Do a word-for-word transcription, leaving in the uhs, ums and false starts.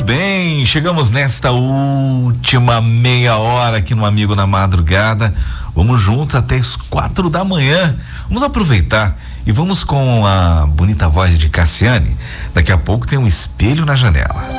bem, chegamos nesta última meia hora aqui no Amigo na Madrugada. Vamos juntos até as quatro da manhã. Vamos aproveitar e vamos com a bonita voz de Cassiane. Daqui a pouco tem um espelho na janela.